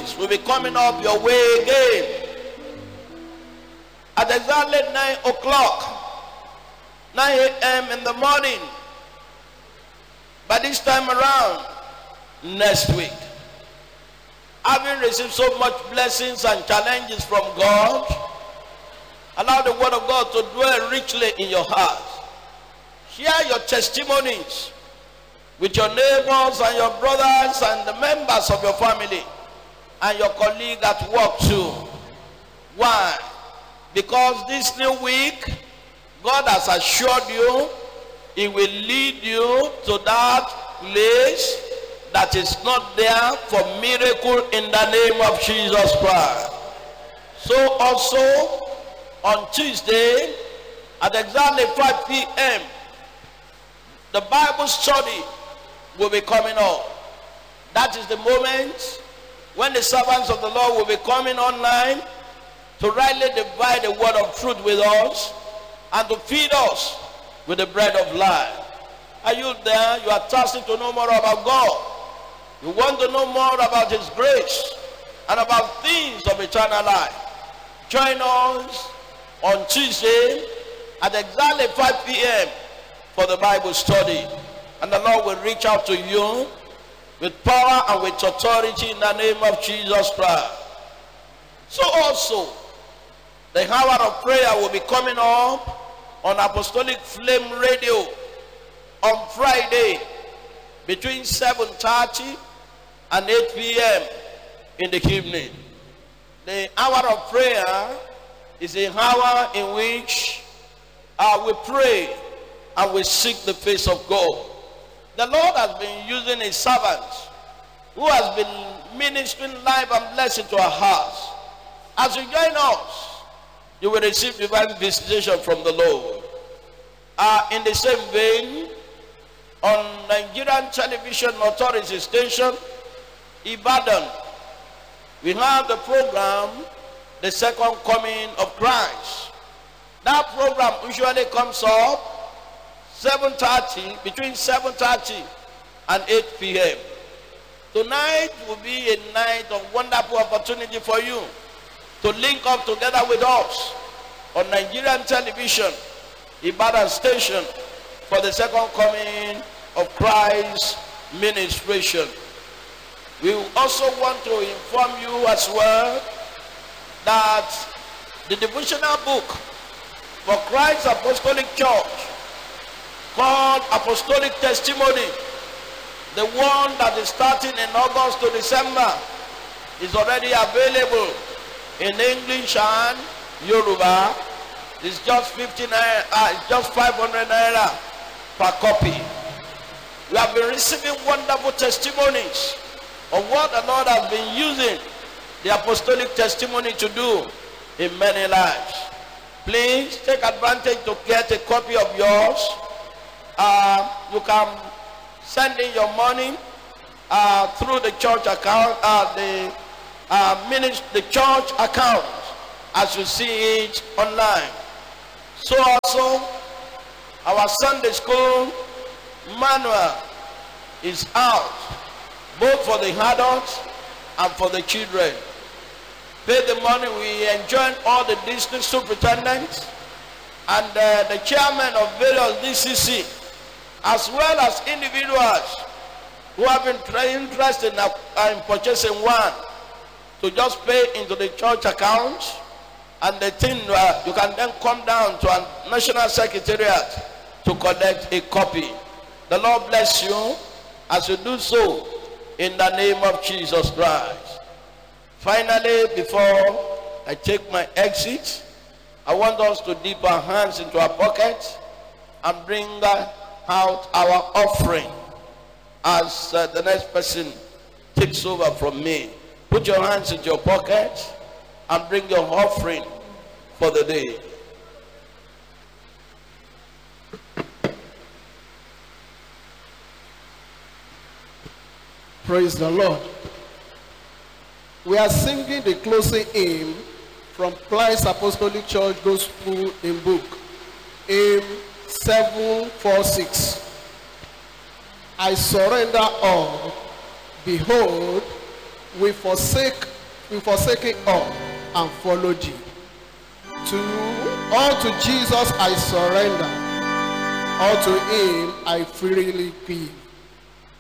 families will be coming up your way again. At exactly 9 o'clock, 9 a.m. in the morning, by this time around, next week. Having received so much blessings and challenges from God, allow the word of God to dwell richly in your heart. Share your testimonies with your neighbors and your brothers and the members of your family and your colleague at work too. Why? Because this new week, God has assured you He will lead you to that place that is not there for miracle in the name of Jesus Christ. So also on Tuesday at exactly 5 p.m. the Bible study will be coming on. That is the moment when the servants of the Lord will be coming online to rightly divide the word of truth with us and to feed us with the bread of life. Are you there? You are thirsty to know more about God. You want to know more about His grace and about things of eternal life. Join us on Tuesday at exactly 5 p.m. for the Bible study. And the Lord will reach out to you with power and with authority in the name of Jesus Christ. So also, the hour of prayer will be coming up on Apostolic Flame Radio on Friday between 7:30 and 8 p.m. in the evening. The hour of prayer is a hour in which we pray and we seek the face of God. The Lord has been using His servants who has been ministering life and blessing to our hearts. As you join us, you will receive divine visitation from the Lord. In the same vein, on Nigerian Television Authority Station, Ibadan, we have the program, The Second Coming of Christ. That program usually comes up 7:30, between 7:30 and 8 p.m. Tonight will be a night of wonderful opportunity for you to link up together with us on Nigerian Television, Ibadan Station, for the Second Coming of Christ ministration. We also want to inform you as well that the devotional book for Christ's Apostolic Church called Apostolic Testimony, the one that is starting in August to December, is already available in English and Yoruba. It's just 500 naira per copy. We have been receiving wonderful testimonies of what the Lord has been using the apostolic testimony to do in many lives. Please take advantage to get a copy of yours. You can send in your money through the church account, the church account, as you see it online. So also, our Sunday school manual is out, both for the adults and for the children. Pay the money. We enjoin all the district superintendents and the chairman of various DCC, as well as individuals who have been interested in purchasing one, to just pay into the church account, and the thing you can then come down to a national secretariat to collect a copy. The Lord bless you as you do so in the name of Jesus Christ. Finally, before I take my exit, I want us to dip our hands into our pockets and bring out our offering as the next person takes over from me. Put your hands in your pockets and bring your offering for the day. Praise the Lord. We are singing the closing hymn from Christ's Apostolic Church Gospel in Book, hymn 746. I surrender all. Behold, we forsake it all and follow thee. All to Jesus I surrender, all to him I freely give.